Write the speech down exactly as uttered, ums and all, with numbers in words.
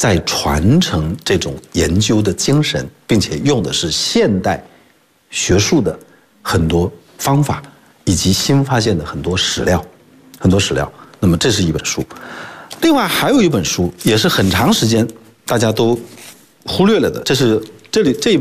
在传承这种研究的精神，并且用的是现代学术的很多方法，以及新发现的很多史料，很多史料。那么这是一本书。另外还有一本书，也是很长时间大家都忽略了的，这是这里这一本。